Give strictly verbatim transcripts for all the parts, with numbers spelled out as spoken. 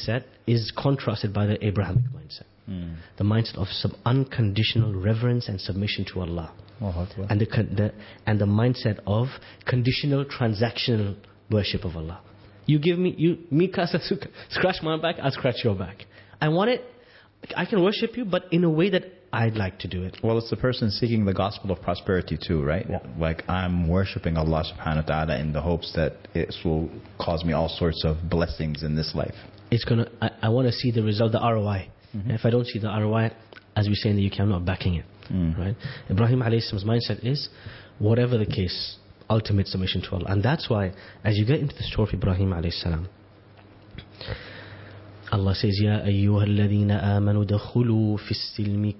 mindset is contrasted by the Abrahamic mindset. Mm. The mindset of some unconditional reverence and submission to Allah. Oh, and the, the and the mindset of conditional transactional worship of Allah. You give me, you me scratch my back, I'll scratch your back. I want it, I can worship you, but in a way that I'd like to do it. Well, it's the person seeking the gospel of prosperity too, right? Yeah. Like, I'm worshipping Allah subhanahu wa ta'ala in the hopes that it will cause me all sorts of blessings in this life. It's gonna, I, I want to see the result, the R O I. Mm-hmm. And if I don't see the R O I, as we say in the U K, I'm not backing it. Mm. Right? Ibrahim alayhi salam's mindset is, whatever the case, ultimate submission to Allah. And that's why, as you get into the story of Ibrahim alayhi salam, Allah says, يَا أَيُّهَا الَّذِينَ آمَنُوا دَخُلُوا فِي السِّلْمِ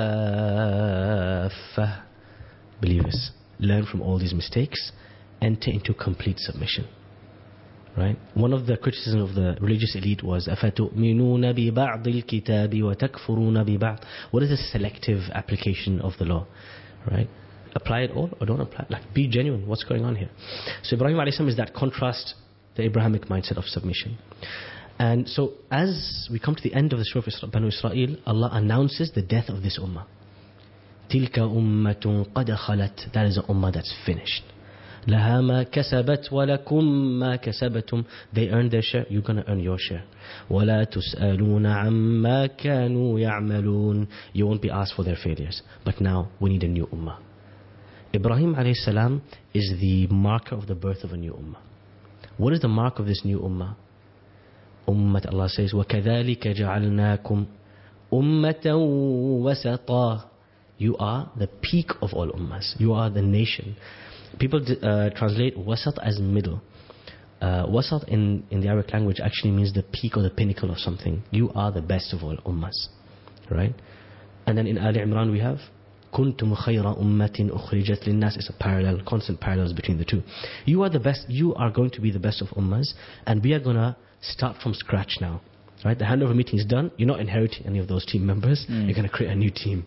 كَافَّةً. Believers, learn from all these mistakes, enter into complete submission. Right? One of the criticisms of the religious elite was أَفَتُؤْمِنُونَ بِبَعْضِ الْكِتَابِ وَتَكْفُرُونَ بِبَعْضِ. What is the selective application of the law? Right? Apply it all or don't apply it. Like, be genuine. What's going on here? So Ibrahim alayhi salam is that contrast, the Abrahamic mindset of submission. And so as we come to the end of the story of Banu Israel, Allah announces the death of this ummah. تِلْكَ أُمَّةٌ قَدْ خَلَتْ. That is an ummah that's finished. لها ما كسبت ولكم ما كسبتم. They earned their share, you're going to earn your share. ولا تسألون عما كانوا يعملون. You won't be asked for their failures. But now we need a new ummah. Ibrahim alayhi salam is the marker of the birth of a new ummah. What is the mark of this new ummah? Ummat, Allah says, وَكَذَلِكَ جَعَلْنَاكُمْ أُمَّةً وَسَطًا. You are the peak of all ummahs. You are the nation. People uh, translate wasat as middle. Uh, wasat in, in the Arabic language actually means the peak or the pinnacle of something. You are the best of all ummahs. Right? And then in Ali Imran we have كُنْتُمْ خَيْرَ أُمَّةٍ أُخْرِجَتْ لِلنَّاسِ. It's a parallel, constant parallels between the two. You are the best, you are going to be the best of ummahs, and we are going to start from scratch now. Right? The handover meeting is done. You're not inheriting any of those team members. Mm. You're going to create a new team.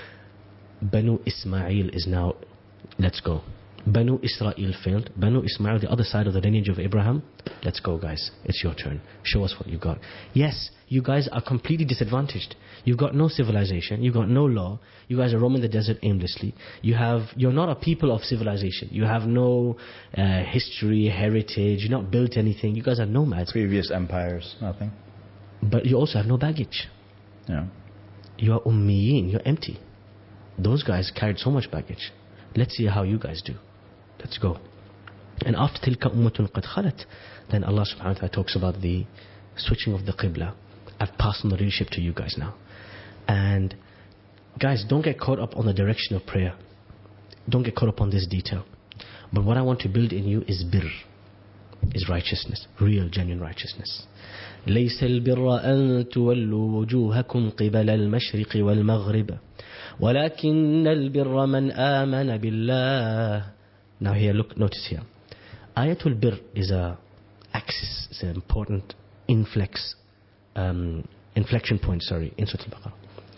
Banu Ismail is now, let's go. Banu Israel failed. Banu Ismail, the other side of the lineage of Abraham. Let's go, guys. It's your turn. Show us what you got. Yes, you guys are completely disadvantaged. You've got no civilization. You've got no law. You guys are roaming the desert aimlessly. You have, you're not a people of civilization. You have no uh, history, heritage. You're not built anything. You guys are nomads. Previous empires, nothing. But you also have no baggage. Yeah. You are ummiyin. You're empty. Those guys carried so much baggage. Let's see how you guys do. Let's go. And after تِلْكَ أُمَّةٌ قَدْ خَلَتْ, then Allah subhanahu wa ta'ala talks about the switching of the qibla. I've passed on the leadership to you guys now. And guys, don't get caught up on the direction of prayer. Don't get caught up on this detail. But what I want to build in you is birr, is righteousness, real, genuine righteousness. لَيْسَ الْبِرَّ أَن تُوَلُّوا وُجُوهَكُمْ قِبَلَ الْمَشْرِقِ وَالْمَغْرِبِ وَلَكِنَّ الْبِرَّ مَنْ آمَنَ بِاللَّهِ. Now here, look, notice here. Ayatul Bir is a axis, it's an important inflex, um, inflection point, sorry, in Surah Al-Baqarah.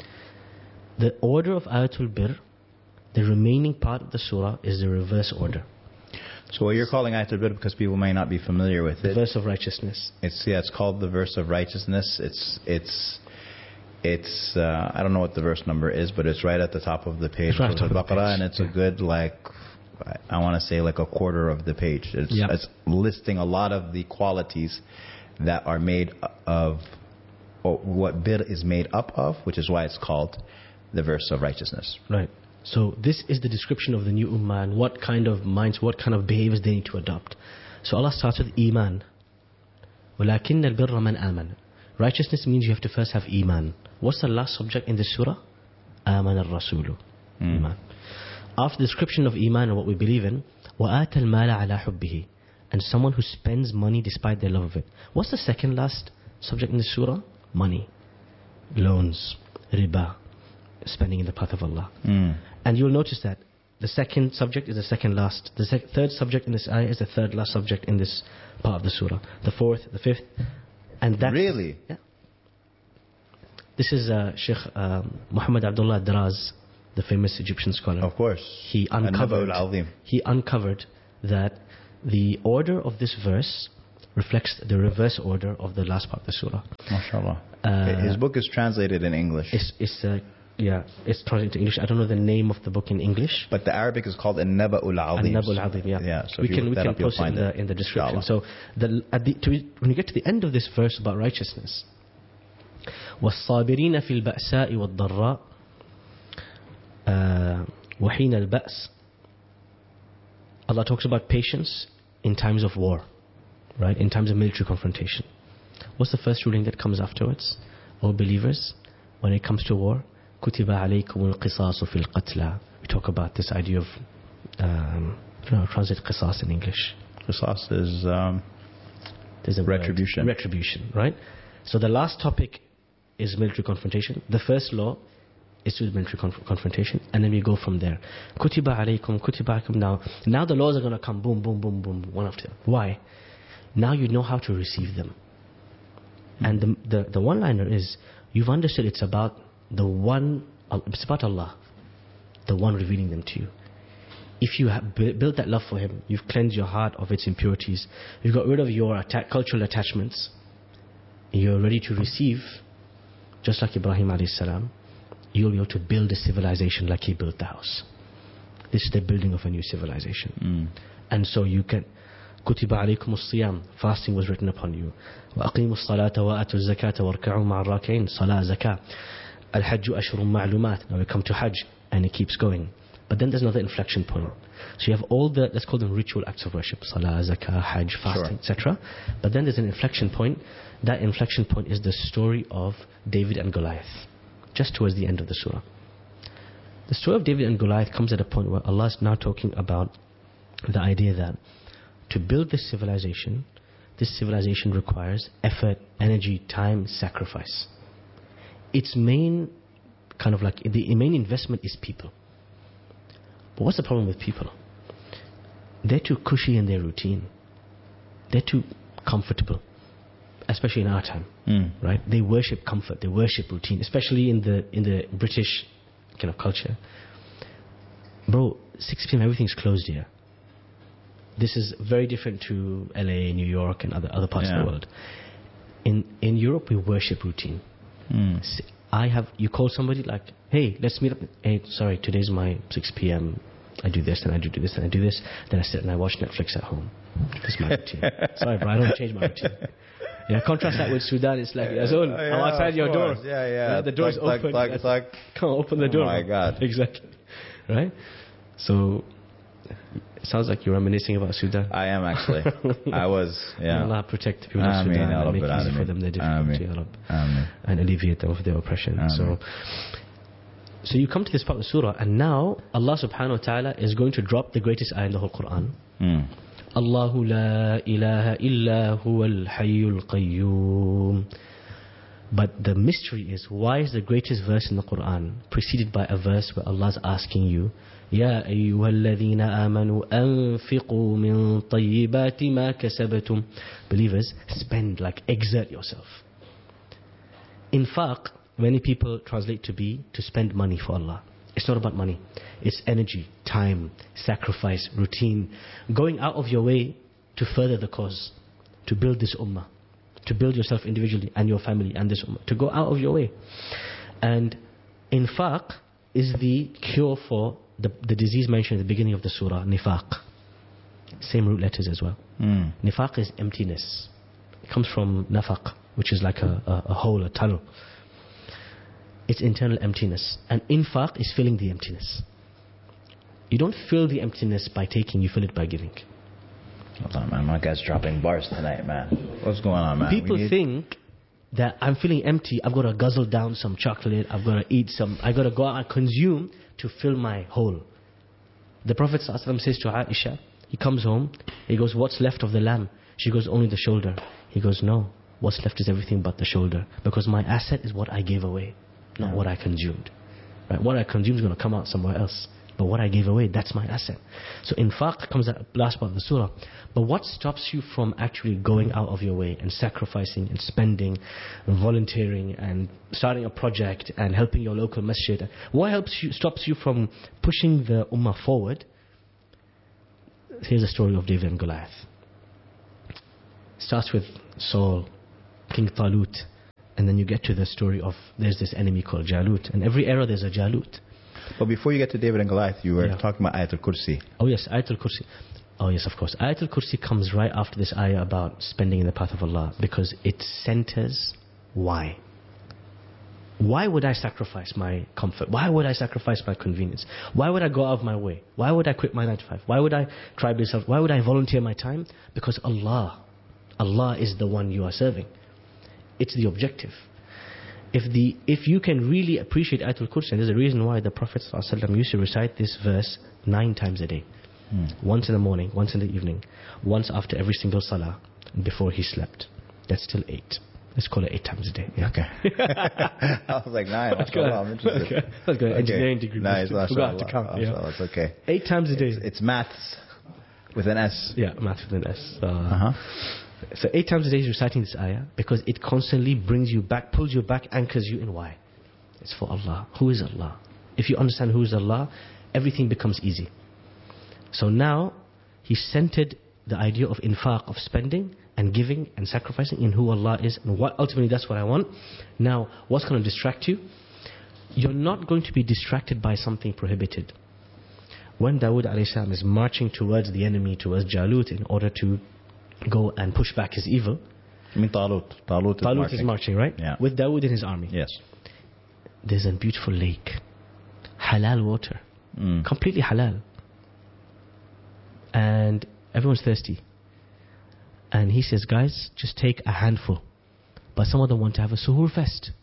The order of Ayatul Bir, the remaining part of the surah, is the reverse order. So what you're calling Ayatul Bir, because people may not be familiar with it. The verse of righteousness. It's, yeah, it's called the verse of righteousness. It's, it's, it's, uh, I don't know what the verse number is, but it's right at the top of the page right of Al-Baqarah, and it's yeah. a good, like, I want to say like a quarter of the page. It's, yeah. it's listing a lot of the qualities that are made of, or what bir is made up of, which is why it's called the verse of righteousness. Right. So this is the description of the new ummah and what kind of minds, what kind of behaviors they need to adopt. So Allah starts with iman. وَلَكِنَّ الْبِرَّ مَنْ آمَنَ. Righteousness means you have to first have iman. What's the last subject in this surah? آمَنَ الرَّسُولُ. Mm. Iman. After the description of iman and what we believe in, وَآتَ الْمَالَ عَلَى حُبِّهِ. And someone who spends money despite their love of it. What's the second last subject in the surah? Money. Loans. Riba. Spending in the path of Allah. Mm. And you'll notice that the second subject is the second last. The sec- third subject in this ayah is the third last subject in this part of the surah. The fourth, the fifth. And that's... Really? Yeah. This is uh, Sheikh um, Muhammad Abdullah Draz, the famous Egyptian scholar. Of course. He uncovered, he uncovered that the order of this verse reflects the reverse order of the last part of the surah. MashaAllah. Uh, His book is translated in English. It's, it's uh, yeah, it's translated to English. I don't know the name of the book in English. But the Arabic is called An-Naba'ul Azim. An-Naba'ul Azim, yeah. Yeah, so we if you can, look we that can up, you'll post it in find the, it. in the description. Inshallah. So the, at the, to, when you get to the end of this verse about righteousness, وَالصَّابِرِينَ فِي الْبَأْسَاءِ وَالضَّرَّاءِ uh, وَحِينَ الْبَأْسِ, Allah talks about patience in times of war, right? In times of military confrontation. What's the first ruling that comes afterwards? O believers, when it comes to war, كُتِبَ عَلَيْكُمُ الْقِصَاصُ فِي الْقَتْلَى. We talk about this idea of, um, I don't know, translate qisas in English. Qisas is um, There's a retribution. Word, retribution, right? So the last topic is military confrontation. The first law is to military conf- confrontation, and then we go from there. Kutiba alaykum, kutiba alaykum. Now, now the laws are going to come boom, boom, boom, boom, one after the other. Why? Now you know how to receive them. Mm. And the, the, the one-liner is, you've understood it's about the one, it's about Allah, the one revealing them to you. If you have built that love for Him, you've cleansed your heart of its impurities, you've got rid of your atta- cultural attachments, you're ready to receive, just like Ibrahim alayhi salam, you'll be able to build a civilization like he built the house. This is the building of a new civilization. Mm. And so you can, كُتِبَ عَلَيْكُمُ الصِّيَامِ, fasting was written upon you. وَأَقِيمُوا الصَّلَاةَ وَآتُوا الزَّكَاةَ وَارْكَعُوا مَعَ الرَّاكِعِينَ, salah, zakah. الْحَجُّ أَشْهُرٌ مَعْلُومَاتٌ. Now we come to Hajj, and it keeps going. But then there's another inflection point. So you have all the, let's call them ritual acts of worship, salah, zakah, hajj, fasting, sure. et cetera. But then there's an inflection point. That inflection point is the story of David and Goliath, just towards the end of the surah. The story of David and Goliath comes at a point where Allah is now talking about the idea that to build this civilization, this civilization requires effort, energy, time, sacrifice. Its main kind of like, the main investment is people. But what's the problem with people? They're too cushy in their routine. They're too comfortable, especially in our time, mm. right? They worship comfort, they worship routine, especially in the in the British kind of culture. Bro, six p.m. everything's closed here. This is very different to L A, New York, and other other parts yeah. of the world. In in Europe, we worship routine. Mm. I have, you call somebody like, hey, let's meet up. Hey, sorry, today's my six p.m. I do this, and I do this, and I do this. Then I sit and I watch Netflix at home. That's my routine. Sorry, bro, I don't change my routine. Yeah, contrast that with Sudan. It's like, Yazul, yeah, I'm outside your door. Yeah, yeah. Right? The door is like, open. Like, like, like, come on, open the door. Oh my God. Exactly. Right? So, it sounds like you're reminiscing about Sudan. I am actually. I was, yeah. May Allah protect the people of Ameen, Sudan and make it Ameen. easy for them their difficulty, Ameen. Ameen. and alleviate them of their oppression. Ameen. So, so you come to this part of the surah, and now Allah subhanahu wa ta'ala is going to drop the greatest ayah in the whole Quran. Mm. Allahu la ilaha illa huwa al-hayyul qayyum. But the mystery is, why is the greatest verse in the Quran preceded by a verse where Allah is asking you, يا أيها الذين آمنوا أنفقوا من طيبات ما كسبتم. Believers, spend, like exert yourself. Infaq, many people translate to be to spend money for Allah. It's not about money. It's energy, time, sacrifice, routine, going out of your way to further the cause, to build this ummah, to build yourself individually and your family and this ummah, to go out of your way. And infaq is the cure for the, the disease mentioned at the beginning of the surah, nifaq. Same root letters as well. Mm. Nifaq is emptiness. It comes from nafaq, which is like a, a, a hole, a tunnel. It's internal emptiness. And infaq is filling the emptiness. You don't fill the emptiness by taking, you fill it by giving. Hold on, man. My guy's dropping bars tonight, man. What's going on, man? People need... think that I'm feeling empty, I've got to guzzle down some chocolate, I've got to eat some, I've got to go out and consume to fill my hole. The Prophet ﷺ says to Aisha, he comes home, he goes, what's left of the lamb? She goes, only the shoulder. He goes, no, what's left is everything but the shoulder. Because my asset is what I gave away, not yeah. what I consumed. Right? What I consumed is going to come out somewhere else. But what I gave away, that's my asset. So infaq comes at the last part of the surah. But what stops you from actually going out of your way and sacrificing and spending and volunteering and starting a project and helping your local masjid? What helps you, stops you from pushing the ummah forward? Here's the story of David and Goliath. starts with Saul, King Talut, and then you get to the story of there's this enemy called Jalut. And every era there's a Jalut. But before you get to David and Goliath, you were Yeah. talking about Ayatul Kursi. Oh yes, Ayatul Kursi. Oh yes, of course. Ayatul Kursi comes right after this ayah about spending in the path of Allah, because it centers why. Why would I sacrifice my comfort? Why would I sacrifice my convenience? Why would I go out of my way? Why would I quit my nine to five? Why would I try myself? Why would I volunteer my time? Because Allah, Allah is the one you are serving. It's the objective. If the if you can really appreciate Ayatul Kursi, and there's a reason why the Prophet ﷺ used to recite this verse nine times a day. Hmm. Once in the morning, once in the evening, once after every single salah, and before he slept. That's still eight. Let's call it eight times a day. Yeah. Okay. I was like, nine. Let's go. I'm interested. Okay. Let's go. Engineering Okay. degree. Nice. Forgot to count. Mashallah. Yeah. Mashallah. It's okay. Eight times a day. It's, it's maths with an S. Yeah, math with an S. Uh, Uh-huh. So eight times a day he's reciting this ayah because it constantly brings you back, pulls you back, anchors you in why. It's for Allah. Who is Allah? If you understand who is Allah, everything becomes easy. So now he centered the idea of infaq, of spending and giving and sacrificing in who Allah is, and what ultimately that's what I want. Now, what's going to distract you? You're not going to be distracted by something prohibited. When Dawood alayhi salam is marching towards the enemy, towards Jalut, in order to go and push back his evil. I mean Talut. Talut is Talut marching. is marching, right? Yeah. With Dawood and his army. Yes. There's a beautiful lake. Halal water. Mm. Completely halal. And everyone's thirsty. And he says, guys, just take a handful. But some of them want to have a suhoor fest.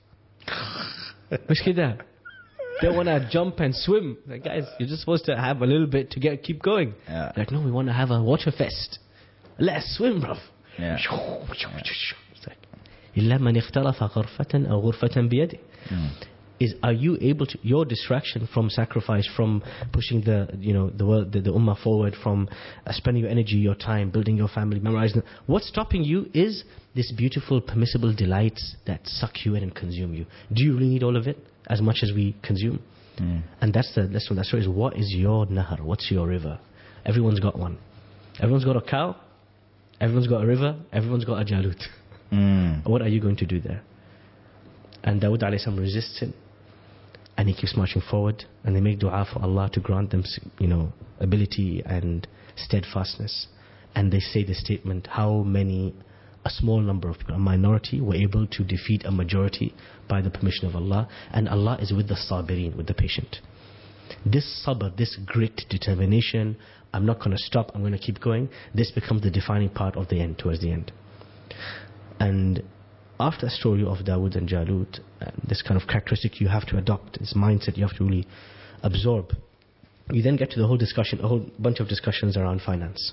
Mush kida. They want to jump and swim. Like, guys, you're just supposed to have a little bit to get keep going. Yeah. Like, no, we want to have a water fest. Let's swim, bruv. Yeah. It's like, إِلَّا مَنِ اخْتَرَفَ غُرْفَةً أَوْ غُرْفَةً بِيَدِهِ. Mm. Is, are you able to, your distraction from sacrifice, from pushing the, you know, the world, the, the ummah forward, from uh, spending your energy, your time, building your family, memorizing, what's stopping you is this beautiful, permissible delights that suck you in and consume you. Do you really need all of it as much as we consume? Mm. And that's the lesson. That story is, what is your nahar? What's your river? Everyone's got one. Everyone's got a cow. Everyone's got a river. Everyone's got a jalut. Mm. What are you going to do there? And Dawood alayhi salam resists it. And he keeps marching forward, and they make dua for Allah to grant them, you know, ability and steadfastness. And they say the statement, how many, a small number of people, a minority, were able to defeat a majority by the permission of Allah. And Allah is with the sabirin, with the patient. This sabr, this grit, determination, I'm not going to stop, I'm going to keep going, this becomes the defining part of the end, towards the end. And after the story of Dawood and Jalut, uh, this kind of characteristic you have to adopt, this mindset you have to really absorb. You then get to the whole discussion, a whole bunch of discussions around finance.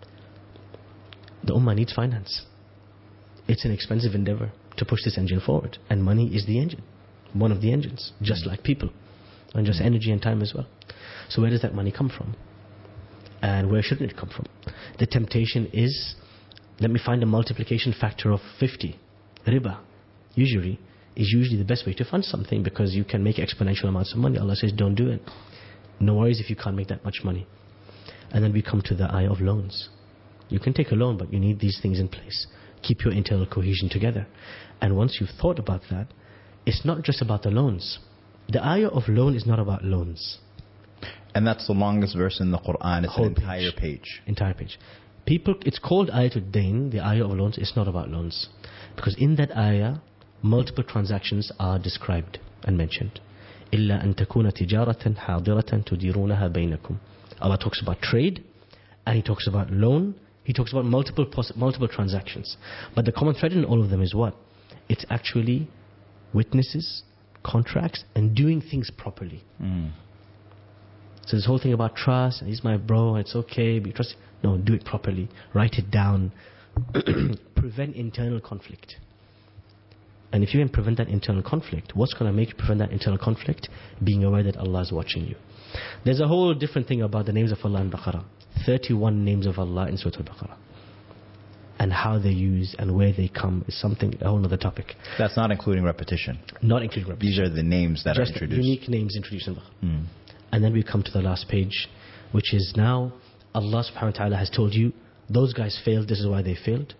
The ummah needs finance. It's an expensive endeavor to push this engine forward, and money is the engine, one of the engines, just like people, and just energy and time as well. So where does that money come from? And where shouldn't it come from? The temptation is, let me find a multiplication factor of fifty. Riba usually is usually the best way to fund something, because you can make exponential amounts of money. Allah says don't do it. No worries if you can't make that much money. And then we come to the ayah of loans. You can take a loan, but you need these things in place. Keep your internal cohesion together. And once you've thought about that, it's not just about the loans. The ayah of loan is not about loans. And that's the longest verse in the Quran. It's Whole an entire page. page. Entire page. People, it's called Ayatul Dain, the ayah of loans. It's not about loans. Because in that ayah, multiple transactions are described and mentioned. إِلَّا أَن تَكُونَ تِجَارَةً حَاضِرَةً تُدِيرُونَهَا بَيْنَكُمْ. Allah talks about trade, and He talks about loan. He talks about multiple poss- multiple transactions. But the common thread in all of them is what? It's actually witnesses, contracts, and doing things properly. Mm. So this whole thing about trust, he's my bro, it's okay, be trust. No, do it properly. Write it down. Prevent internal conflict. And if you can prevent that internal conflict, what's going to make you prevent that internal conflict? Being aware that Allah is watching you. There's a whole different thing about the names of Allah in Baqarah. thirty-one names of Allah in Surah Al-Baqarah. And how they use and where they come is something, a whole other topic. That's not including repetition. Not including repetition. These are the names that Just are introduced. unique names introduced in Baqarah. Mm. And then we come to the last page, which is now Allah subhanahu wa ta'ala has told you, those guys failed, this is why they failed.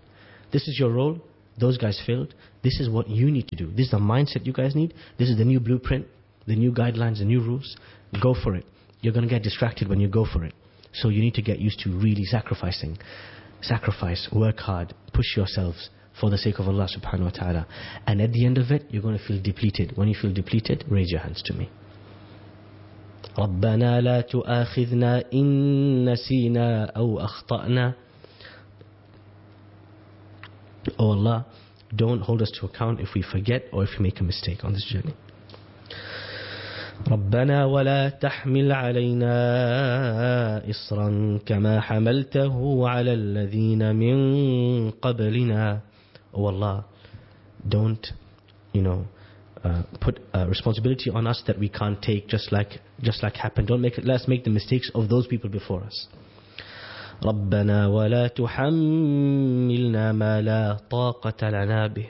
This is your role. Those guys failed. This is what you need to do. This is the mindset you guys need. This is the new blueprint, the new guidelines, the new rules. Go for it. You're going to get distracted when you go for it. So you need to get used to really sacrificing. Sacrifice, work hard, push yourselves for the sake of Allah subhanahu wa ta'ala. And at the end of it, you're going to feel depleted. When you feel depleted, raise your hands to me. رَبَّنَا لَا تُؤَاخِذْنَا إِن نَسِينَا أَوْ أَخْطَأْنَا. Oh Allah, don't hold us to account if we forget or if we make a mistake on this journey. ربنا ولا تحمل علينا إصرا كما حملته على الذين من قبلنا. Oh Allah, don't, you know, uh, put a responsibility on us that we can't take, just like just like happened. Don't make it. Let's make the mistakes of those people before us. ربنا ولا تحملنا ما لا طاقة لنا به.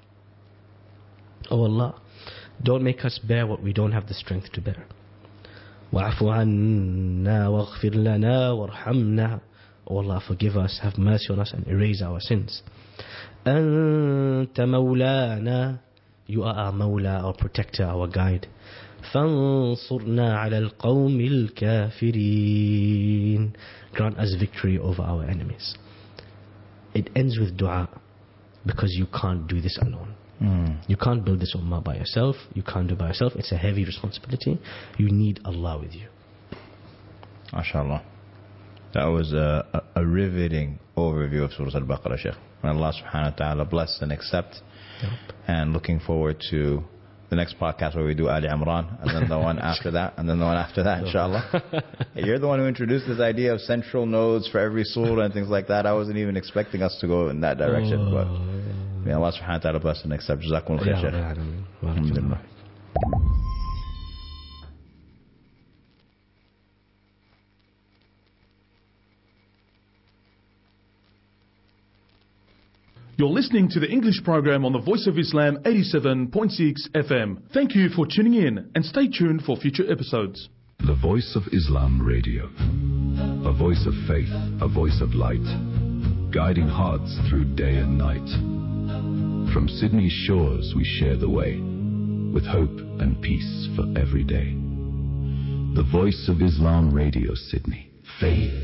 Oh Allah, don't make us bear what we don't have the strength to bear. وَاعْفُ عَنَّا وَاغْفِرْ لَنَا وَارْحَمْنَا. Oh Allah, forgive us, have mercy on us and erase our sins. أَنْتَ مَوْلَانَا. You are our Mawla, our protector, our guide. فَانصُرْنَا عَلَى الْقَوْمِ الْكَافِرِينَ. Grant us victory over our enemies. It ends with dua, because you can't do this alone. Mm. You can't build this ummah by yourself. You can't do it by yourself. It's a heavy responsibility. You need Allah with you. MashaAllah. That was a, a, a riveting overview of Surah Al-Baqarah, Shaykh. May Allah subhanahu wa ta'ala bless and accept. Yep. And looking forward to the next podcast where we do Ali Imran, and then the one after that, and then the one after that, inshallah. You're the one who introduced this idea of central nodes for every surah and things like that. I wasn't even expecting us to go in that direction, oh, but may Allah subhanahu wa ta'ala bless and accept. Jazakumullah khair, Shaykh. Alhamdulillah. You're listening to the English program on the Voice of Islam eighty-seven point six F M. Thank you for tuning in and stay tuned for future episodes. The Voice of Islam Radio. A voice of faith, a voice of light, guiding hearts through day and night. From Sydney's shores we share the way, with hope and peace for every day. The Voice of Islam Radio, Sydney. Faith